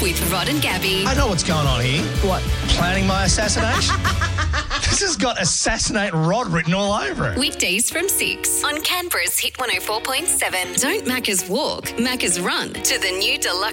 with Rod and Gabby. I know what's going on here. What? Planning my assassination? This has got Assassinate Rod written all over it. Weekdays from 6 on Canberra's Hit 104.7. Don't Macca's walk, Macca's run to the new deluxe